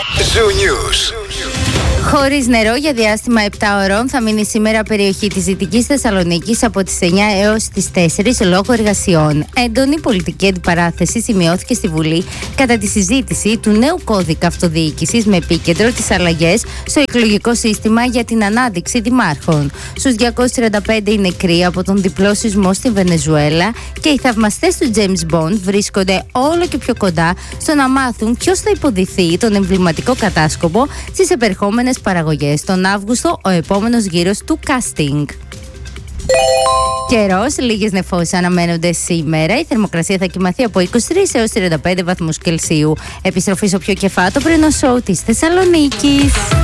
Zoo News. Χωρίς νερό για διάστημα 7 ωρών θα μείνει σήμερα περιοχή της Δυτικής Θεσσαλονίκης από τις 9 έως τις 4 λόγω εργασιών. Έντονη πολιτική αντιπαράθεση σημειώθηκε στη Βουλή κατά τη συζήτηση του νέου κώδικα αυτοδιοίκησης με επίκεντρο τις αλλαγές στο εκλογικό σύστημα για την ανάδειξη δημάρχων. Στους 235 οι νεκροί από τον διπλό σεισμό στη Βενεζουέλα και οι θαυμαστές του James Bond βρίσκονται όλο και πιο κοντά στο να μάθουν ποιος θα υποδηθεί τον εμβληματικό κατάσκοπο στις επερχόμενες παραγωγές τον Αύγουστο, ο επόμενος γύρος του casting. Καιρός, λίγες νεφώσεις αναμένονται σήμερα. Η θερμοκρασία θα κυμαθεί από 23 έως 35 βαθμούς Κελσίου. Επιστροφή στο πιο κεφάτο πρωινό σοου της Θεσσαλονίκης.